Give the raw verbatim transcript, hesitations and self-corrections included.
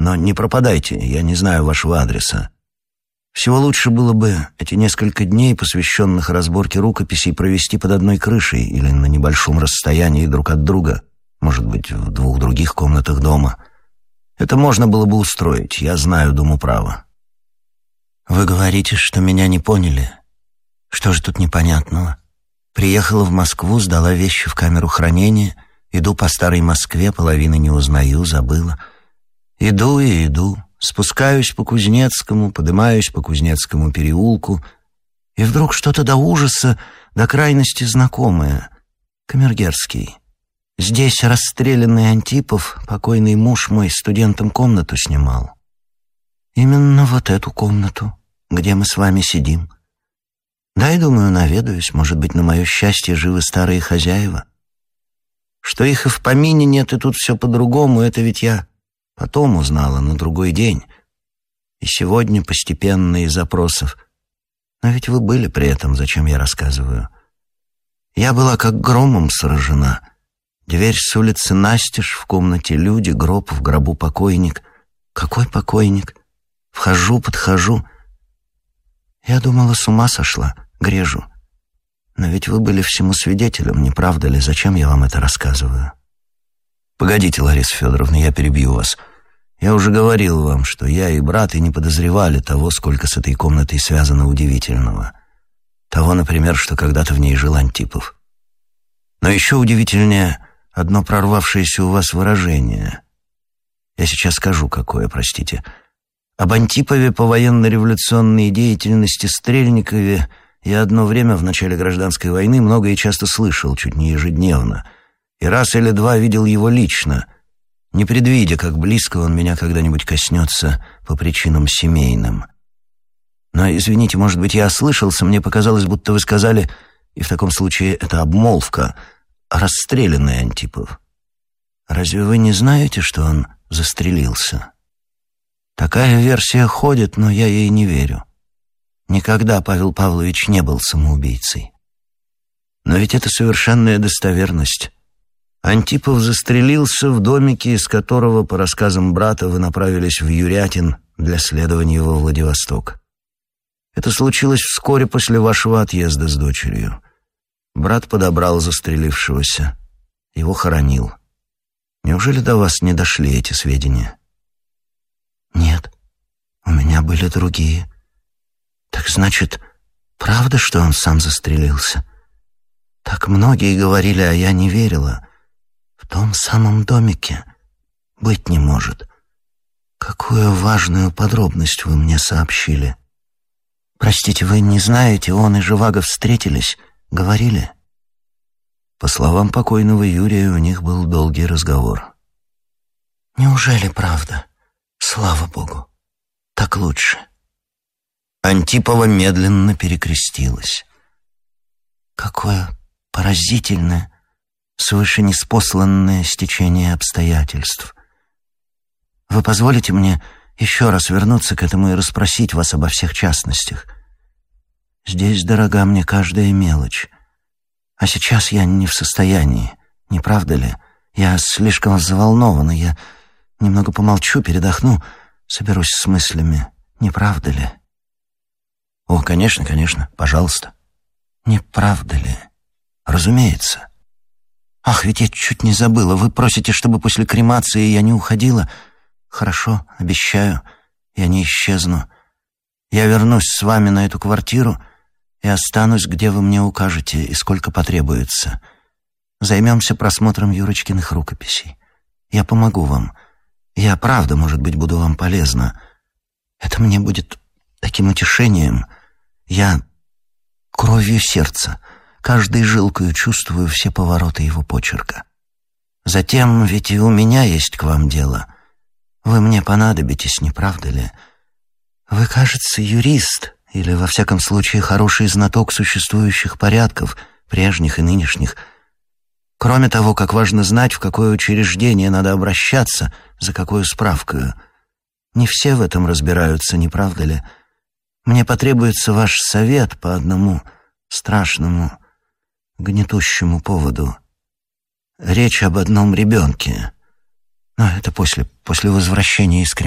но не пропадайте, я не знаю вашего адреса. Всего лучше было бы эти несколько дней, посвященных разборке рукописей, провести под одной крышей или на небольшом расстоянии друг от друга, может быть, в двух других комнатах дома. Это можно было бы устроить, я знаю Дум управы». «Вы говорите, что меня не поняли. Что же тут непонятного? Приехала в Москву, сдала вещи в камеру хранения, иду по старой Москве, половины не узнаю, забыла. Иду и иду, спускаюсь по Кузнецкому, поднимаюсь по Кузнецкому переулку, и вдруг что-то до ужаса, до крайности знакомое. Камергерский. Здесь расстрелянный Антипов, покойный муж мой, студентам комнату снимал. Именно вот эту комнату, где мы с вами сидим. Дай, думаю, наведаюсь, может быть, на мое счастье живы старые хозяева. Что их и в помине нет, и тут все по-другому, это ведь я потом узнала, на другой день. И сегодня постепенно из запросов. Но ведь вы были при этом, зачем я рассказываю? Я была как громом сражена. Дверь с улицы настежь, в комнате люди, гроб, в гробу покойник. Какой покойник? Вхожу, подхожу. Я думала, с ума сошла, грежу. Но ведь вы были всему свидетелем, не правда ли? Зачем я вам это рассказываю? Погодите, Лариса Федоровна, я перебью вас. Я уже говорил вам, что я и брат и не подозревали того, сколько с этой комнатой связано удивительного. Того, например, что когда-то в ней жил Антипов. Но еще удивительнее одно прорвавшееся у вас выражение. Я сейчас скажу, какое, простите. Об Антипове по военно-революционной деятельности Стрельникове я одно время в начале гражданской войны много и часто слышал, чуть не ежедневно, и раз или два видел его лично, не предвидя, как близко он меня когда-нибудь коснется по причинам семейным. Но, извините, может быть, я ослышался, мне показалось, будто вы сказали, и в таком случае это обмолвка, расстрелянный Антипов. Разве вы не знаете, что он застрелился? Такая версия ходит, но я ей не верю. Никогда Павел Павлович не был самоубийцей. Но ведь это совершенная достоверность. Антипов застрелился в домике, из которого, по рассказам брата, вы направились в Юрятин для следования во Владивосток. Это случилось вскоре после вашего отъезда с дочерью. Брат подобрал застрелившегося, его хоронил. Неужели до вас не дошли эти сведения? Нет, у меня были другие. Так значит, правда, что он сам застрелился? Так многие говорили, а я не верила. В том самом домике быть не может. Какую важную подробность вы мне сообщили. Простите, вы не знаете, он и Живаго встретились, говорили? По словам покойного Юрия, у них был долгий разговор. Неужели правда? Слава Богу, так лучше. Антипова медленно перекрестилась. Какое поразительное, свыше неспосланное стечение обстоятельств. Вы позволите мне еще раз вернуться к этому и расспросить вас обо всех частностях? Здесь дорога мне каждая мелочь. А сейчас я не в состоянии, не правда ли? Я слишком взволнована, я немного помолчу, передохну, соберусь с мыслями, не правда ли? О, конечно, конечно, пожалуйста. Не правда ли? Разумеется. Ах, ведь я чуть не забыла. Вы просите, чтобы после кремации я не уходила? Хорошо, обещаю, я не исчезну. Я вернусь с вами на эту квартиру и останусь, где вы мне укажете и сколько потребуется. Займемся просмотром Юрочкиных рукописей. Я помогу вам. Я, правда, может быть, буду вам полезна. Это мне будет таким утешением. Я кровью сердца, каждой жилкою чувствую все повороты его почерка. Затем, ведь и у меня есть к вам дело. Вы мне понадобитесь, не правда ли? Вы, кажется, юрист, или, во всяком случае, хороший знаток существующих порядков, прежних и нынешних. Кроме того, как важно знать, в какое учреждение надо обращаться, за какую справкою. Не все в этом разбираются, не правда ли? Мне потребуется ваш совет по одному страшному, гнетущему поводу. Речь об одном ребенке. Но это после, после возвращения из Кремля.